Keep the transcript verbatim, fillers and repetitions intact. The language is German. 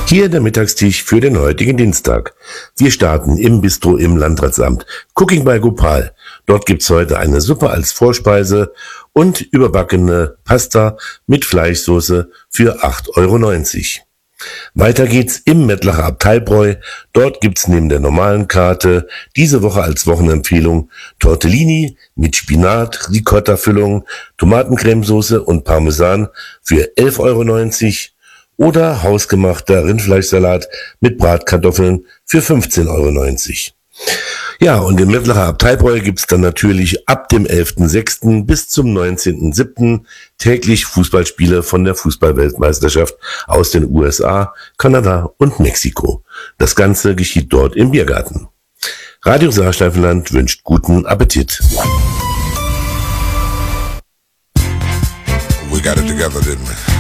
Hier der Mittagstisch für den heutigen Dienstag. Wir starten im Bistro im Landratsamt. Cooking by Gopal. Dort gibt's heute eine Suppe als Vorspeise und überbackene Pasta mit Fleischsoße für acht Euro neunzig. Weiter geht's im Mettlacher Abteilbräu. Dort gibt's neben der normalen Karte diese Woche als Wochenempfehlung Tortellini mit Spinat, Ricotta-Füllung, Tomatencremesoße und Parmesan für elf Euro neunzig oder hausgemachter Rindfleischsalat mit Bratkartoffeln für fünfzehn Euro neunzig. Ja, und im Mettlacher Abteilbräu gibt's dann natürlich ab dem elften sechsten bis zum neunzehnten siebten täglich Fußballspiele von der Fußballweltmeisterschaft aus den U S A, Kanada und Mexiko. Das Ganze geschieht dort im Biergarten. Radio Saarsteifenland wünscht guten Appetit. We got it together, didn't we?